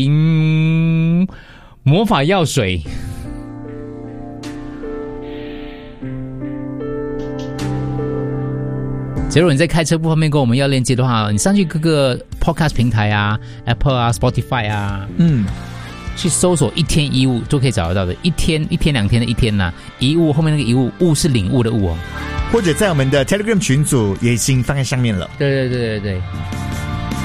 魔法药水。假如你在开车不方便跟我们要链接的话，你上去各个 podcast 平台啊 ，Apple 啊 ，Spotify 啊，去搜索一天一物都可以找得到的。一天两天的一天呐，一物后面那个一物，物是领悟的物哦。 或者在我们的 Telegram 群组也已经放在上面了。 对。